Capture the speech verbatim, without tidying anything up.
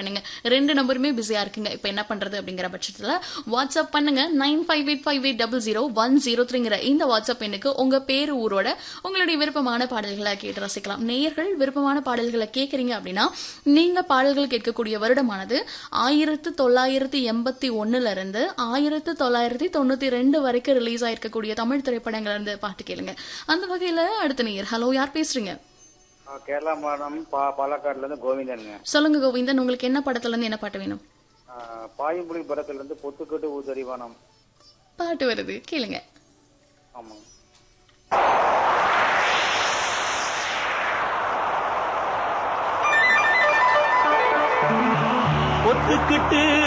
பண்ணுங்க. ரெண்டு நம்பருமே பிஸியா இருக்குங்க. இப்ப என்ன பண்றது அப்படிங்கிற பட்சத்துல வாட்ஸ்அப் பண்ணுங்க. Nine five eight five eight double zero one zero த்ரீங்கிற இந்த வாட்ஸ்அப் எண்ணுக்கு உங்க பேரு ஊரோட உங்களுடைய விருப்பமான பாடல்களை கேட்டு ரசிக்கலாம். நேயர்கள் விருப்பமான பாடல்களை கேட்கறீங்க அப்படின்னா நீங்க பாடல்கள் கேட்கக்கூடிய வருடமானது ஆயிரத்து தொள்ளாயிரத்தி எண்பத்தி ஒண்ணுல இருந்து ஆயிரத்து தொள்ளாயிரத்தி தொண்ணூத்தி ரெண்டு வரைக்கும் ரிலீஸ் ஆயிருக்கக்கூடிய தமிழ் திரைப்படங்கள் இருந்து பாட்டு கேளுங்க. அந்த வகையில அடுத்த நேயர். ஹலோ, யார் பேசுறீங்க? கேரளா மாநிலம் பாலக்காடுல இருந்து கோவிந்தனுங்க. சொல்லுங்க கோவிந்தன், உங்களுக்கு என்ன படத்துல இருந்து என்ன பாட்டு வேணும்? பாயும்புலி படத்துல இருந்து பொத்துக்கட்டு ஊதறிவானம் பாட்டு வருது, கேளுங்க. ஆமாங்க. ஒத்துக்கிட்டு